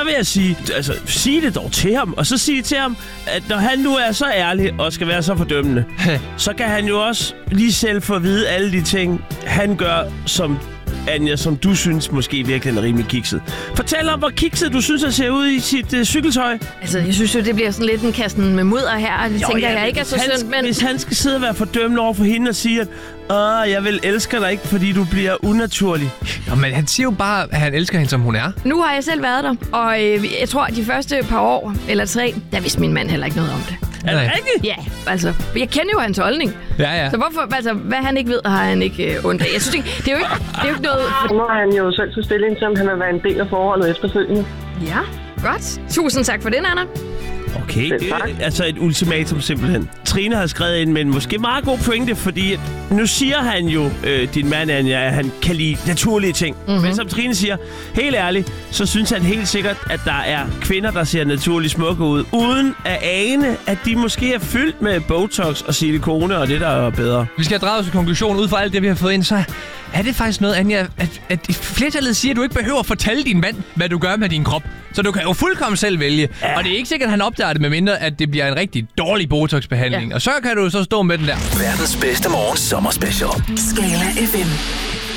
der vil jeg sige, altså sig det dog til ham, og så sige til ham, at når han nu er så ærlig og skal være så fordømmende, så kan han jo også lige selv få at vide alle de ting, han gør som Anja, som du synes måske virkelig er rimelig kikset. Fortæl om, hvor kikset du synes, at ser ud i sit cykeltøj. Altså, jeg synes jo, det bliver sådan lidt en kasten med mudder her, og det tænker jeg ikke er så synd, men... Hvis han skal sidde og være fordømmende over for hende og sige, at jeg vil elske dig ikke, fordi du bliver unaturlig. Nå, men han siger jo bare, at han elsker hende, som hun er. Nu har jeg selv været der, og jeg tror, at de første par år, eller 3, der vidste min mand heller ikke noget om det. Er det rigtigt? Ja, altså, jeg kender jo hans holdning. Ja. Så hvorfor, altså, hvad han ikke ved, har han ikke ondt af. Jeg synes ikke, det er jo ikke noget... Nu har han jo selv til stilling, som han vil være en del af forholdet efterfølgende. Ja, godt. Tusind tak for det, Anna. Okay, det er altså et ultimatum simpelthen. Trine har skrevet ind med en måske meget god pointe, fordi nu siger han jo, din mand Anja, at han kan lide naturlige ting. Men som Trine siger, helt ærligt, så synes han helt sikkert, at der er kvinder, der ser naturligt smukke ud, uden at ane, at de måske er fyldt med botox og silikone og det, der er bedre. Vi skal have draget til konklusion ud fra alt det, vi har fået ind, så er det faktisk noget, Anja, at flertallet siger, at du ikke behøver at fortælle din mand, hvad du gør med din krop. Så du kan jo fuldkommen selv vælge. Ja. Og det er ikke sikkert, at han opdager det, medmindre at det bliver en rigtig dårlig botox-behandling. Ja. Og så kan du så stå med den der. Verdens bedste morgen sommerspecial. Skala FM.